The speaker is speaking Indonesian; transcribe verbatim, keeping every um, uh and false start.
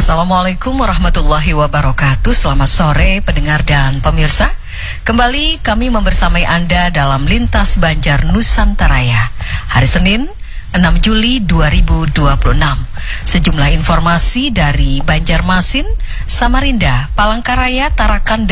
Assalamualaikum warahmatullahi wabarakatuh. Selamat sore pendengar dan pemirsa. Kembali kami membersamai Anda dalam Lintas Banjar Nusantaraya. Hari Senin, enam Juli dua ribu dua puluh enam. Sejumlah informasi dari Banjarmasin, Samarinda, Palangkaraya, Tarakan,